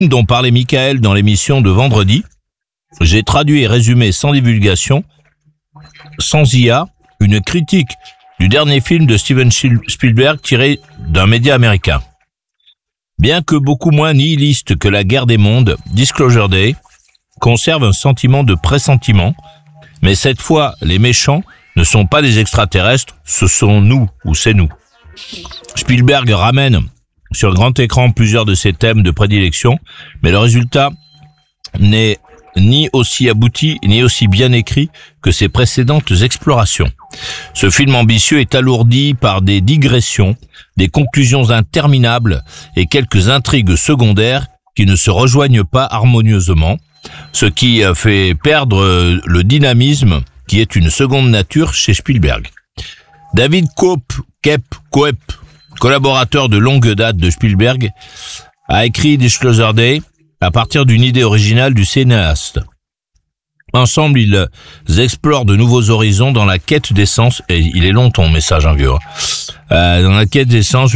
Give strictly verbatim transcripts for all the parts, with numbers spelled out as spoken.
dont parlait Michael dans l'émission de vendredi. J'ai traduit et résumé sans divulgation, sans I A, une critique du dernier film de Steven Spielberg tiré d'un média américain. Bien que beaucoup moins nihiliste que La Guerre des Mondes, Disclosure Day conserve un sentiment de pressentiment, mais cette fois, les méchants ne sont pas des extraterrestres, ce sont nous, ou c'est nous. Spielberg ramène sur grand écran plusieurs de ses thèmes de prédilection, mais le résultat n'est ni aussi abouti, ni aussi bien écrit que ses précédentes explorations. Ce film ambitieux est alourdi par des digressions, des conclusions interminables et quelques intrigues secondaires qui ne se rejoignent pas harmonieusement, ce qui fait perdre le dynamisme qui est une seconde nature chez Spielberg. David Koepp, Koepp, Koepp, collaborateur de longue date de Spielberg, a écrit Disclosure Day à partir d'une idée originale du cinéaste. Ensemble, ils explorent de nouveaux horizons dans la quête des sens, et il est long ton message, hein, vieux. Euh, dans la quête des sens,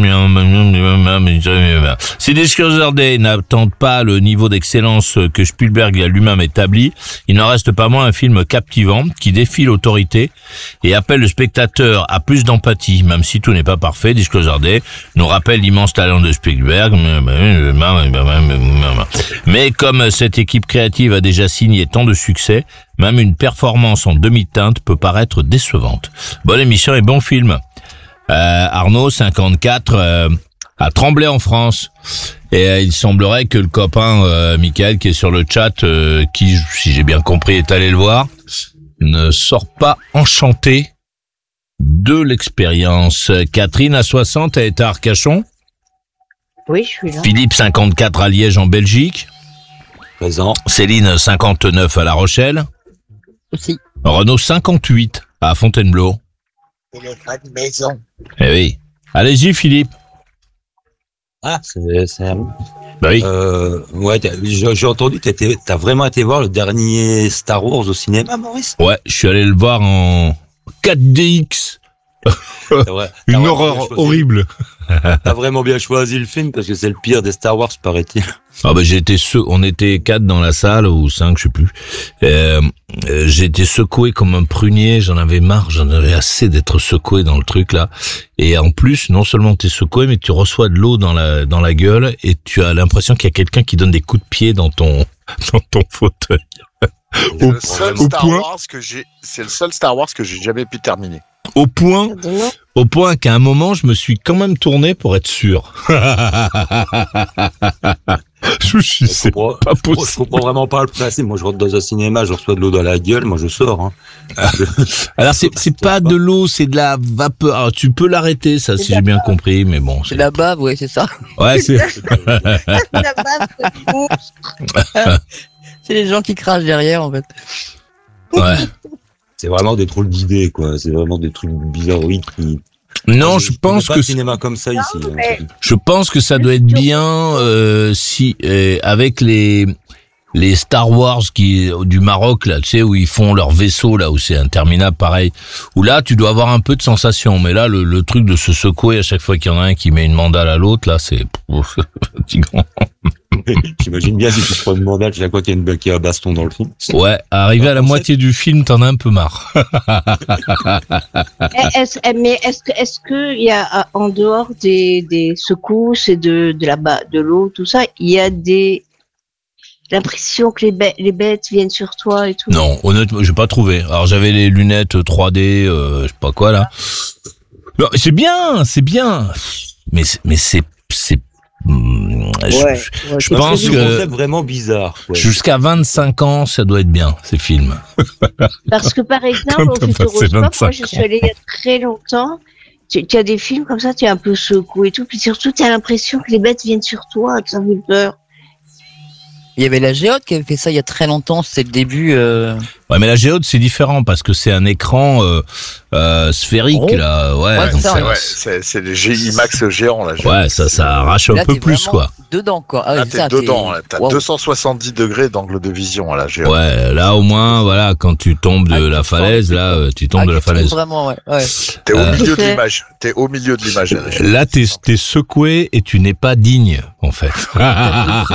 si Disclosure Day n'attendent pas le niveau d'excellence que Spielberg a lui-même établi, il n'en reste pas moins un film captivant qui défie l'autorité et appelle le spectateur à plus d'empathie, même si tout n'est pas parfait. Disclosure Day nous rappelle l'immense talent de Spielberg, mais comme cette équipe créative a déjà signé tant de succès, même une performance en demi-teinte peut paraître décevante. Bonne émission et bon film. Euh, Arnaud, cinquante-quatre, euh, a tremblé en France. Et euh, il semblerait que le copain euh, Michael, qui est sur le chat, euh, qui, si j'ai bien compris, est allé le voir, ne sort pas enchanté de l'expérience. Catherine, à soixante, elle est à Arcachon. Oui, je suis là. Philippe, cinquante-quatre, à Liège, en Belgique. Présent. Céline, cinquante-neuf, à La Rochelle. Aussi. Renaud, cinquante-huit, à Fontainebleau. Téléphone maison. Eh oui. Allez-y, Philippe. Ah, c'est... c'est... Bah oui. Euh, ouais, j'ai, j'ai entendu que t'as, t'as vraiment été voir le dernier Star Wars au cinéma, Maurice? Ouais, je suis allé le voir en quatre D X. Vrai, Une horreur horrible. T'as vraiment bien choisi le film parce que c'est le pire des Star Wars, paraît-il. Ah bah j'ai été se... on était quatre dans la salle ou cinq, je sais plus. Euh, euh, j'ai été secoué comme un prunier, j'en avais marre, j'en avais assez d'être secoué dans le truc là. Et en plus, non seulement t'es secoué, mais tu reçois de l'eau dans la dans la gueule et tu as l'impression qu'il y a quelqu'un qui donne des coups de pied dans ton dans ton fauteuil. C'est le seul Star point... Wars que j'ai, c'est le seul Star Wars que j'ai jamais pu terminer. Au point, au point qu'à un moment, je me suis quand même tourné pour être sûr. je suis, c'est comprends, pas possible. Je comprends vraiment pas le principe. Moi, je rentre dans un cinéma, je reçois de l'eau dans la gueule, moi, je sors. Hein. Alors, c'est, c'est pas de l'eau, c'est de la vapeur. Alors, tu peux l'arrêter, ça, c'est si j'ai bien bave. compris, mais bon. C'est, c'est de la bave, oui, c'est ça. Ouais, c'est. La bave, c'est c'est les gens qui crachent derrière, en fait. Ouais. C'est vraiment des trolls d'idées, quoi. C'est vraiment des trucs bizarroïdes qui... Non, je, je pense pas que... un cinéma comme ça, ici. Non, mais... hein. Je pense que ça doit être bien, euh, si, euh, avec les, les Star Wars qui, du Maroc, là, tu sais, où ils font leur vaisseau, là, où c'est interminable, pareil. Où là, tu dois avoir un peu de sensation. Mais là, le, le truc de se secouer à chaque fois qu'il y en a un qui met une mandale à l'autre, là, c'est fatigant. J'imagine bien si tu te prends une mandale chaque fois qu'il y a une qui a un baston dans le film. Ouais, arrivé à la moitié du film, t'en as un peu marre. est-ce, mais est-ce que, est-ce que il y a, en dehors des, des secousses et de, de la de l'eau, tout ça, il y a des, l'impression que les bêtes, les bêtes viennent sur toi et tout? Non, honnêtement, j'ai pas trouvé. Alors, j'avais les lunettes trois D, euh, je sais pas quoi, là. Non, c'est bien, c'est bien. Mais, mais c'est, c'est, Ouais, je, ouais, je c'est pense c'est que un concept vraiment bizarre. Ouais. Jusqu'à vingt-cinq ans, ça doit être bien, ces films. Parce que par exemple, au Futuroscope, moi je suis allée il y a très longtemps, tu, tu as des films comme ça, tu es un peu secoué et tout, puis surtout tu as l'impression que les bêtes viennent sur toi, que ça fait peur. Il y avait la Géode qui avait fait ça il y a très longtemps, c'était le début. Euh... Ouais, mais la Géode c'est différent parce que c'est un écran euh, euh, sphérique oh. là, ouais. ouais, donc ça, c'est, ouais. c'est, c'est les G I Max géants là. Ouais, ça, ça arrache un là, peu plus quoi. Dedans quoi. Ah, là t'es ça, dedans, t'es... là, t'as wow. deux cent soixante-dix degrés d'angle de vision à la Géode. Ouais, là au moins voilà, quand tu tombes de ah, la falaise, là, tu tombes ah, de la falaise. Vraiment, ouais. ouais. T'es euh, au milieu de l'image. T'es au milieu de l'image. Là, t'es, t'es secoué et tu n'es pas digne en fait.